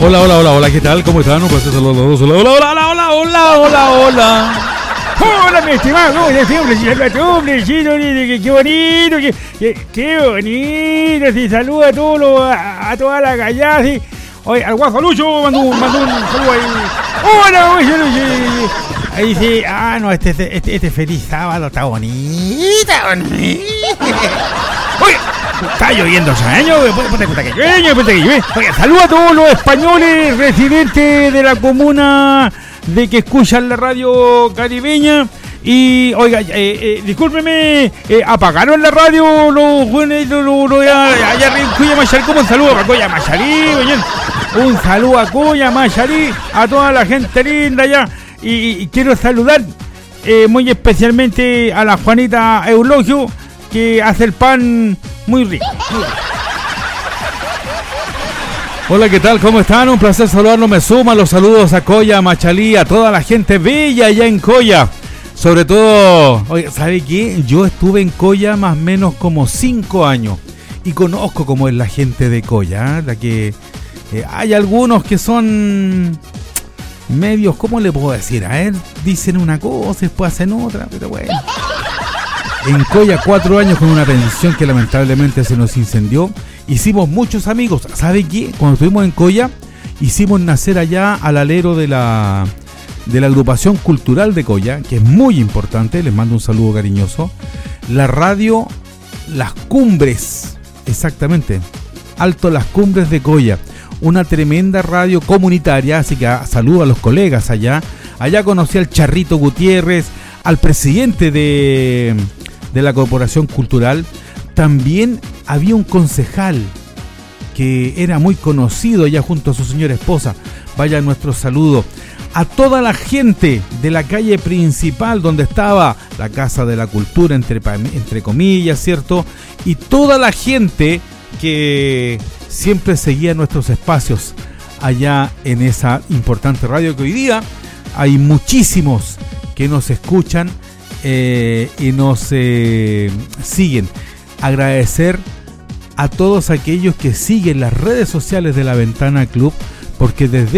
Hola, hola, hola, hola, ¿qué tal? ¿Cómo están? Pues hola, hola, hola, hola, hola, hola, hola, hola, hola. Hola, mi estimado, qué bonito, qué bonito, si saluda a todos a toda la callada, sí. Oye, al Guaso Lucho mandó un saludo ahí. Hola, Guaso Lucho. Ahí dice, no, este feliz sábado está bonito. Oye, está lloviendo hace años, ponte que llueve. Oye, saluda a todos los españoles residentes de la comuna de que escuchan la radio caribeña. Y, oiga, discúlpeme, apagaron la radio los buenos, allá en Cuya Macharí. ¿Cómo un saludo a Cuya Macharí? Un saludo a Cuya Macharí, a toda la gente linda allá. Y quiero saludar muy especialmente a la Juanita Eulogio, que hace el pan muy rico. Hola, ¿qué tal? ¿Cómo están? Un placer saludarlos. Me suman los saludos a Coya, Machalí, a toda la gente bella allá en Coya. Sobre todo, oye, ¿sabe qué? Yo estuve en Coya más o menos como 5 años y conozco cómo es la gente de Coya, la que hay algunos que son medios, ¿cómo le puedo decir? A ver, dicen una cosa, después hacen otra, pero bueno. En Coya 4 años con una pensión que lamentablemente se nos incendió. Hicimos muchos amigos. ¿Sabe qué? Cuando estuvimos en Coya, hicimos nacer allá al alero de la agrupación cultural de Coya, que es muy importante, les mando un saludo cariñoso. La radio Las Cumbres, exactamente, Alto Las Cumbres de Coya, una tremenda radio comunitaria, así que saludo a los colegas allá. Allá conocí al Charrito Gutiérrez, al presidente de la Corporación Cultural. También había un concejal que era muy conocido allá junto a su señora esposa. Vaya nuestro saludo a toda la gente de la calle principal donde estaba la Casa de la Cultura, entre comillas, ¿cierto? Y toda la gente que siempre seguía nuestros espacios allá en esa importante radio, que hoy día hay muchísimos que nos escuchan y nos siguen. Agradecer a todos aquellos que siguen las redes sociales de La Ventana Club, porque desde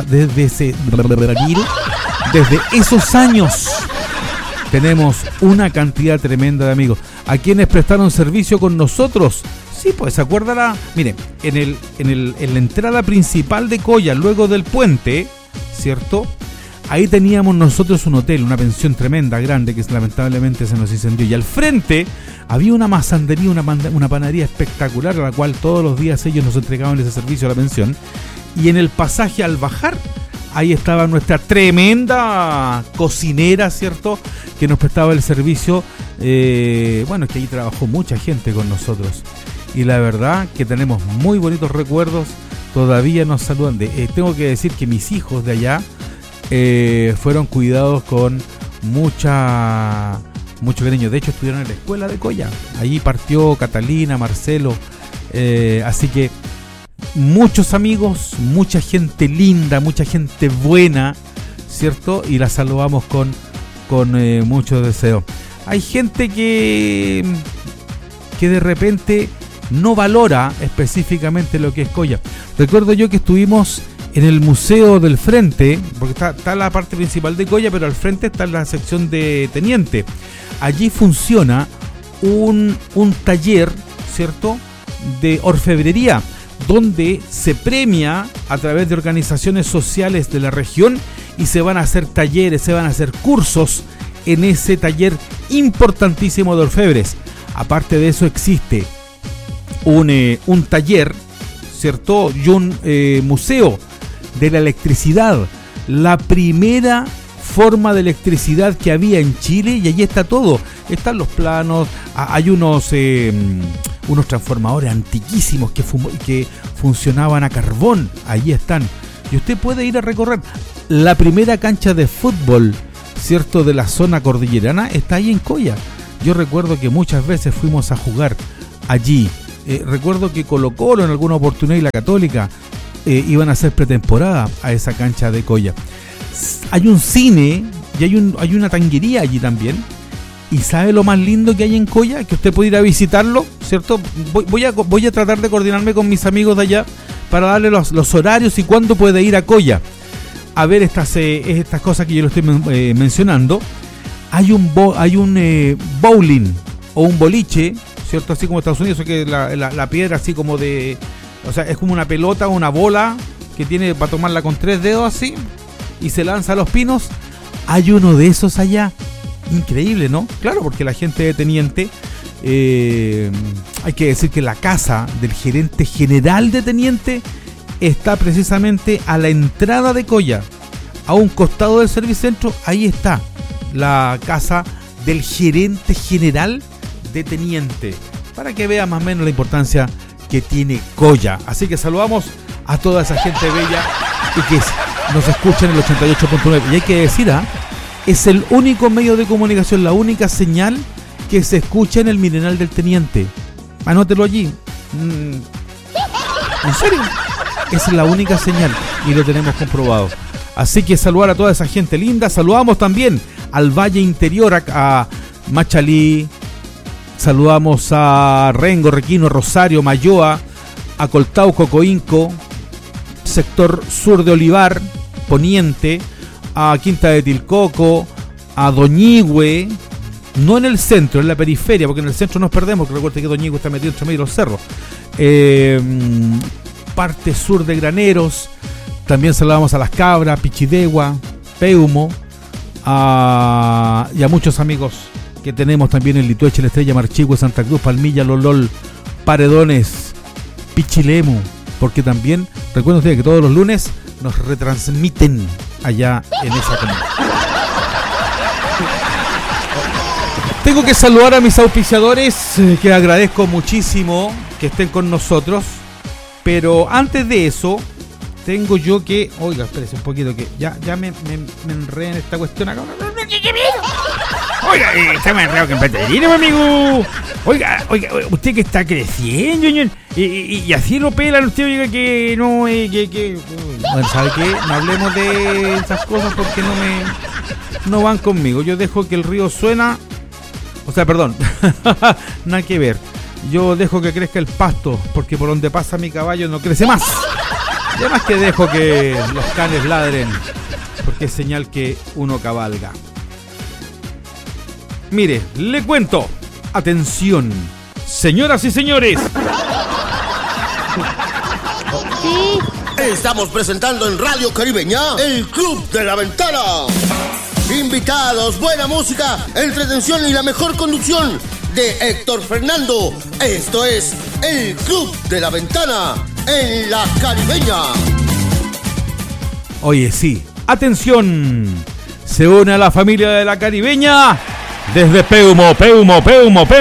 esos años tenemos una cantidad tremenda de amigos a quienes prestaron servicio con nosotros. Sí, pues se acuerdan, miren, en la entrada principal de Coya, luego del puente, ¿cierto? Ahí teníamos nosotros un hotel, una pensión tremenda, grande, que lamentablemente se nos incendió. Y al frente había una masandería, una panadería espectacular, a la cual todos los días ellos nos entregaban ese servicio a la pensión. Y en el pasaje al bajar, ahí estaba nuestra tremenda cocinera, ¿cierto? Que nos prestaba el servicio. Bueno, es que ahí trabajó mucha gente con nosotros. Y la verdad que tenemos muy bonitos recuerdos. Todavía nos saludan. Tengo que decir que mis hijos de allá fueron cuidados con mucho cariño. De hecho, estuvieron en la escuela de Coya. Allí partió Catalina, Marcelo. Así que muchos amigos, mucha gente linda, mucha gente buena, ¿cierto? Y la saludamos con mucho deseo. Hay gente que de repente no valora específicamente lo que es Coya. Recuerdo yo que estuvimos en el Museo del Frente, porque está la parte principal de Coya, pero al frente está la sección de Teniente. Allí funciona un taller, ¿cierto?, de orfebrería, donde se premia a través de organizaciones sociales de la región y se van a hacer talleres, se van a hacer cursos en ese taller importantísimo de orfebres. Aparte de eso existe un taller, ¿cierto?, y un museo de la electricidad, la primera forma de electricidad que había en Chile, y allí está todo. Están los planos, hay unos transformadores antiquísimos que funcionaban a carbón, allí están. Y usted puede ir a recorrer. La primera cancha de fútbol, ¿cierto?, de la zona cordillerana está ahí en Coya. Yo recuerdo que muchas veces fuimos a jugar allí. Recuerdo que Colo-Colo en alguna oportunidad y la Católica iban a hacer pretemporada a esa cancha de Coya. Hay un cine y hay una tanguería allí también. ¿Y sabe lo más lindo que hay en Coya? Que usted puede ir a visitarlo, ¿cierto? Voy a tratar de coordinarme con mis amigos de allá para darle los horarios y cuándo puede ir a Coya a ver estas cosas que yo le estoy mencionando. Hay un bowling o un boliche, ¿cierto? Así como Estados Unidos, que la piedra así como de... O sea, es como una pelota o una bola que tiene para tomarla con 3 dedos así y se lanza a los pinos. Hay uno de esos allá. Increíble, ¿no? Claro, porque la gente de Teniente... hay que decir que la casa del gerente general de Teniente está precisamente a la entrada de Coya, a un costado del Servicentro. Ahí está la casa del gerente general de Teniente, para que vea más o menos la importancia que tiene Coya. Así que saludamos a toda esa gente bella y que nos escucha en el 88.9. Y hay que decir, es el único medio de comunicación, la única señal que se escucha en el Mineral del Teniente. Anótelo allí. ¿En serio? Esa es la única señal y lo tenemos comprobado. Así que saludar a toda esa gente linda. Saludamos también al Valle Interior, a Machalí. Saludamos a Rengo, Requino, Rosario, Mayoa, a Coltauco, Coinco, sector sur de Olivar, Poniente, a Quinta de Tilcoco, a Doñigüe. No en el centro, en la periferia, porque en el centro nos perdemos, porque recuerden que Doñigo está metido entre medio de los cerros. Parte sur de Graneros. También saludamos a Las Cabras, Pichidegua, Peumo, y a muchos amigos que tenemos también en Litueche, La Estrella, Marchigüe, Santa Cruz, Palmilla, Lolol, Paredones, Pichilemu, porque también, recuerden ustedes que todos los lunes nos retransmiten allá en esa comunidad. Tengo que saludar a mis auspiciadores, que agradezco muchísimo que estén con nosotros. Pero antes de eso, tengo yo que... Oiga, espérese un poquito, que ya me enredé en esta cuestión acá. Oiga, está más enredado que en batería, amigo. Oiga, usted que está creciendo, señor. Y así lo pelan usted, oiga, que no... Bueno, ¿sabe qué? No hablemos de esas cosas porque no van conmigo. Yo dejo que el río suena... O sea, perdón, nada que ver. Yo dejo que crezca el pasto, porque por donde pasa mi caballo no crece más. Y además que dejo que los canes ladren, porque es señal que uno cabalga. Mire, le cuento. Atención, señoras y señores. Sí. Estamos presentando en Radio Caribeña el Club de la Ventana. Invitados, buena música, entretención y la mejor conducción de Héctor Fernando. Esto es el Club de la Ventana en la Caribeña. Oye, sí, atención. Se une a la familia de la Caribeña desde Peumo.